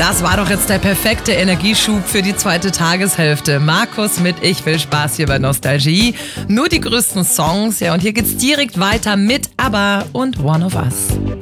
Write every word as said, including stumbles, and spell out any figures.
Das war doch jetzt der perfekte Energieschub für die zweite Tageshälfte. Markus mit Ich will Spaß hier bei Nostalgie. Nur die größten Songs. Ja, und hier geht's direkt weiter mit ABBA und One of Us.